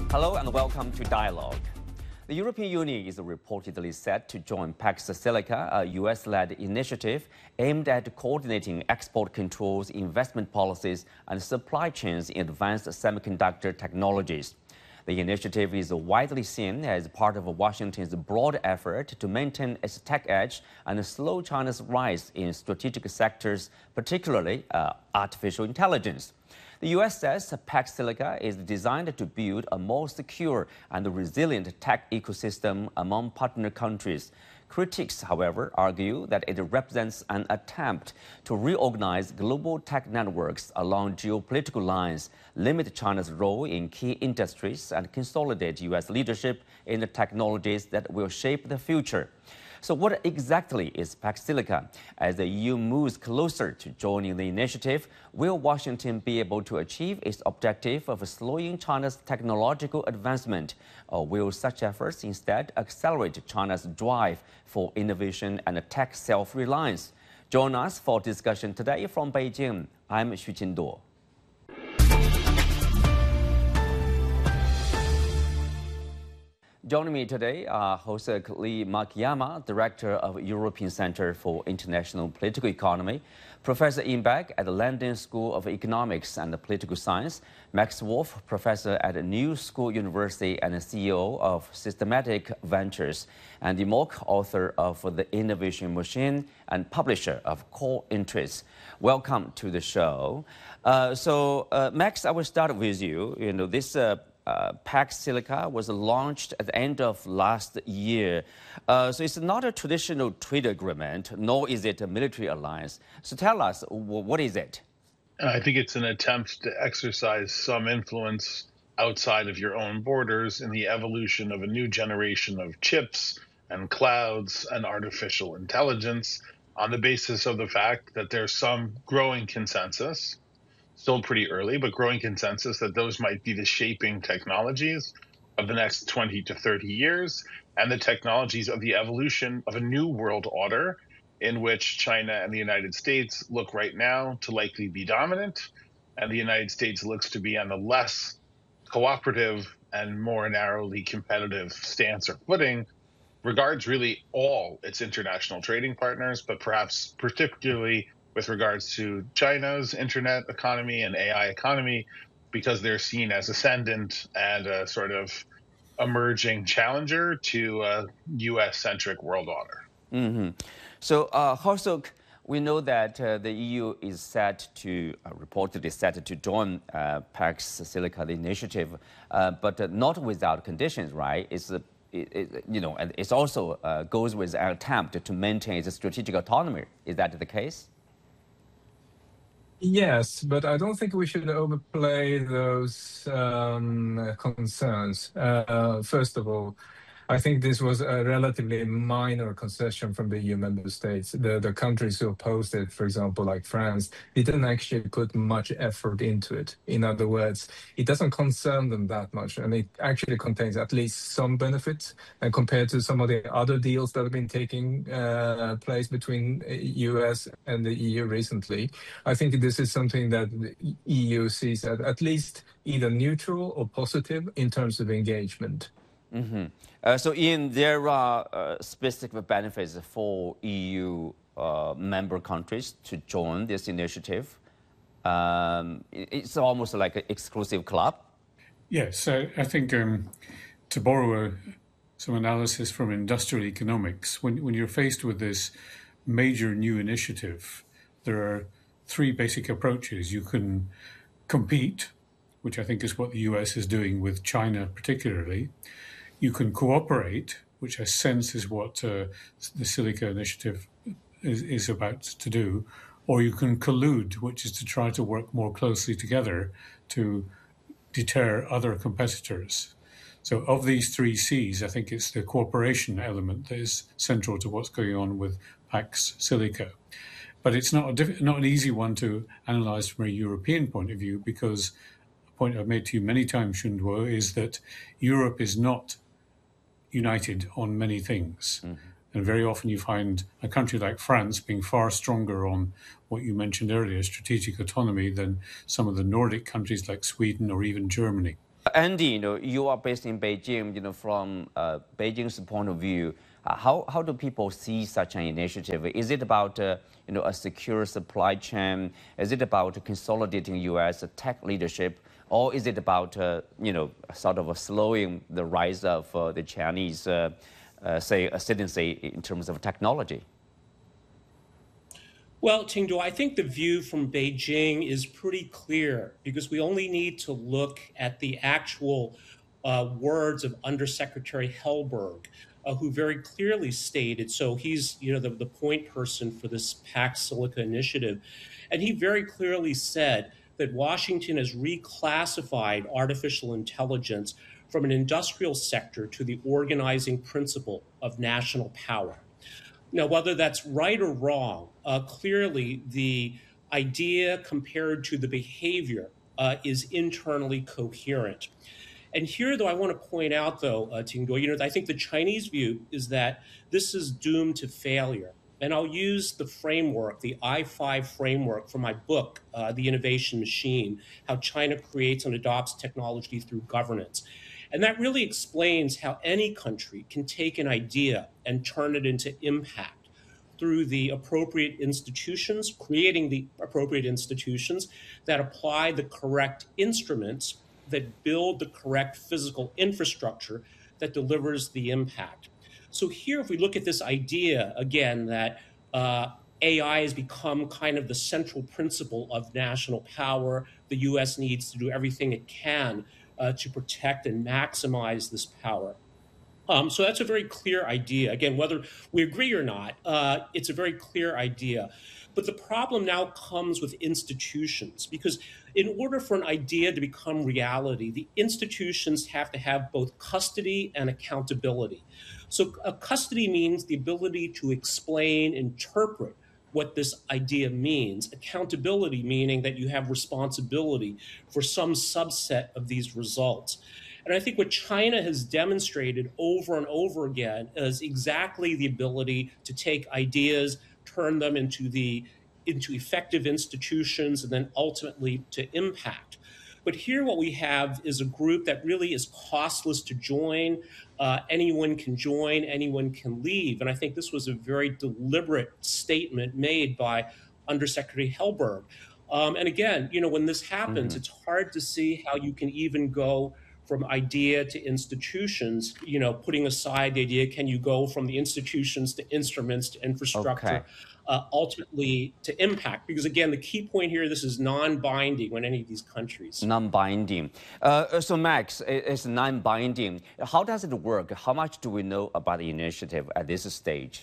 Hello and welcome to Dialogue. The European Union is reportedly set to join Pax Silica, a US-led initiative aimed at coordinating export controls, investment policies, and supply chains in advanced semiconductor technologies. The initiative is widely seen as part of Washington's broad effort to maintain its tech edge and slow China's rise in strategic sectors, particularly artificial intelligence. The U.S. says Pax Silica is designed to build a more secure and resilient tech ecosystem among partner countries. Critics, however, argue that it represents an attempt to reorganize global tech networks along geopolitical lines, limit China's role in key industries, and consolidate U.S. leadership in the technologies that will shape the future. So what exactly is Pax Silica? As the EU moves closer to joining the initiative, will Washington be able to achieve its objective of slowing China's technological advancement? Or will such efforts instead accelerate China's drive for innovation and tech self-reliance? Join us for discussion today from Beijing. I'm Xu Qinduo. Joining me today are Jose Lee Makiyama, Director of European Center for International Political Economy, Professor Ian Beck at the London School of Economics and Political Science, Max Wolf, Professor at New School University and CEO of Systematic Ventures, and Mok, author of The Innovation Machine and publisher of Core Interests. Welcome to the show. Max, I will start with you. This Pax Silica was launched at the end of last year. So it's not a traditional trade agreement, nor is it a military alliance. So tell us, what is it? I think it's an attempt to exercise some influence outside of your own borders in the evolution of a new generation of chips and clouds and artificial intelligence on the basis of the fact that there's some growing consensus, still pretty early, but growing consensus that those might be the shaping technologies of the next 20 to 30 years and the technologies of the evolution of a new world order in which China and the United States look right now to likely be dominant, and the United States looks to be on the less cooperative and more narrowly competitive stance or footing, regards really all its international trading partners, but perhaps particularly with regards to China's internet economy and AI economy, because they're seen as ascendant and a sort of emerging challenger to a US-centric world order. Mm-hmm. So, Horsuk, we know that the EU is reportedly set to join Pax Silica, the initiative, but not without conditions, right? And it also goes with an attempt to maintain its strategic autonomy. Is that the case? Yes, but I don't think we should overplay those concerns. First of all, I think this was a relatively minor concession from the EU member states. The countries who opposed it, for example, like France, didn't actually put much effort into it. In other words, it doesn't concern them that much, and it actually contains at least some benefits. And compared to some of the other deals that have been taking place between US and the EU recently, I think this is something that the EU sees as at least either neutral or positive in terms of engagement. Mm-hmm. So, Ian, there are specific benefits for EU member countries to join this initiative. It's almost like an exclusive club. Yes, I think to borrow some analysis from industrial economics, when you're faced with this major new initiative, there are three basic approaches. You can compete, which I think is what the US is doing with China particularly. You can cooperate, which I sense is what the Silica initiative is about to do, or you can collude, which is to try to work more closely together to deter other competitors. So of these three C's, I think it's the cooperation element that is central to what's going on with Pax Silica. But it's not an easy one to analyze from a European point of view, because a point I've made to you many times, Xunduo, is that Europe is not united on many things. Mm-hmm. And very often you find a country like France being far stronger on what you mentioned earlier, strategic autonomy, than some of the Nordic countries like Sweden or even Germany. Andy, you are based in Beijing. From Beijing's point of view, how do people see such an initiative? Is it about a secure supply chain? Is it about consolidating U.S. tech leadership, or is it about sort of slowing the rise of the Chinese, ascendancy in terms of technology? Well, Qingduo, I think the view from Beijing is pretty clear because we only need to look at the actual words of Undersecretary Helberg, who very clearly stated, so he's the point person for this Pax Silica initiative, and he very clearly said that Washington has reclassified artificial intelligence from an industrial sector to the organizing principle of national power. Now, whether that's right or wrong, clearly the idea compared to the behavior is internally coherent. And here, though, I want to point out, though, Qingduo, I think the Chinese view is that this is doomed to failure. And I'll use the framework, the I-5 framework from my book, The Innovation Machine, How China Creates and Adopts Technology Through Governance. And that really explains how any country can take an idea and turn it into impact through the appropriate institutions, creating the appropriate institutions that apply the correct instruments, that build the correct physical infrastructure that delivers the impact. So here, if we look at this idea, again, that AI has become kind of the central principle of national power, the U.S. needs to do everything it can to protect and maximize this power. So that's a very clear idea. Again, whether we agree or not, it's a very clear idea. But the problem now comes with institutions, because in order for an idea to become reality, the institutions have to have both custody and accountability. So custody means the ability to explain, interpret what this idea means. Accountability meaning that you have responsibility for some subset of these results. And I think what China has demonstrated over and over again is exactly the ability to take ideas, turn them into effective institutions, and then ultimately to impact. But here what we have is a group that really is costless to join. Anyone can join, anyone can leave. And I think this was a very deliberate statement made by Undersecretary Helberg. And again, when this happens, it's hard to see how you can even go from idea to institutions, putting aside the idea, can you go from the institutions to instruments to infrastructure, ultimately to impact? Because again, the key point here, this is non-binding on any of these countries. Non-binding. So Max, it's non-binding. How does it work? How much do we know about the initiative at this stage?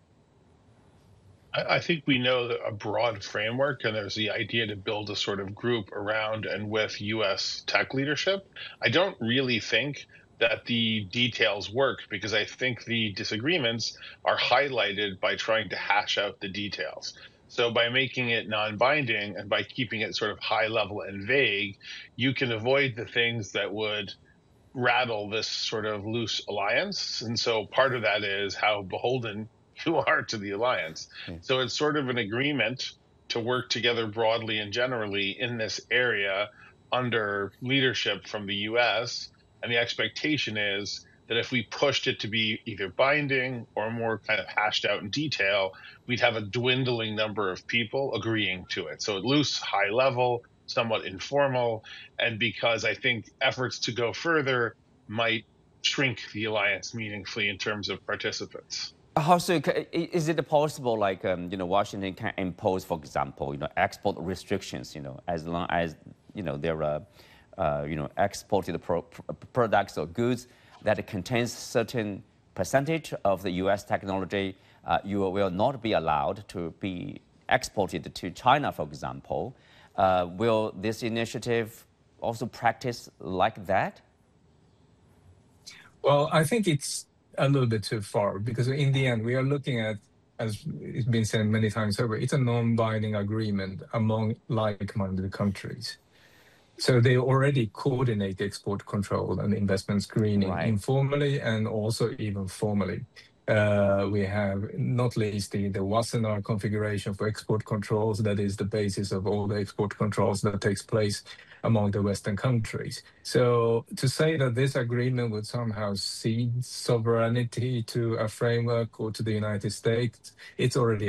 I think we know a broad framework, and there's the idea to build a sort of group around and with U.S. tech leadership. I don't really think that the details work, because I think the disagreements are highlighted by trying to hash out the details. So by making it non-binding and by keeping it sort of high level and vague, you can avoid the things that would rattle this sort of loose alliance. And so part of that is how beholden you are to the alliance. So it's sort of an agreement to work together broadly and generally in this area under leadership from the US. And the expectation is that if we pushed it to be either binding or more kind of hashed out in detail, we'd have a dwindling number of people agreeing to it. So loose, high level, somewhat informal. And because I think efforts to go further might shrink the alliance meaningfully in terms of participants. How so? Is it possible, like Washington can impose, for example, export restrictions, as long as there are exported products or goods that contains certain percentage of the U.S. technology, you will not be allowed to be exported to China, for example. Will this initiative also practice like that? Well, I think it's a little bit too far, because in the end, we are looking at, as it's been said many times over, it's a non-binding agreement among like-minded countries. So they already coordinate export control and investment screening informally and also even formally. We have not least the Wassenaar configuration for export controls. That is the basis of all the export controls that takes place among the Western countries. So to say that this agreement would somehow cede sovereignty to a framework or to the United States, it's already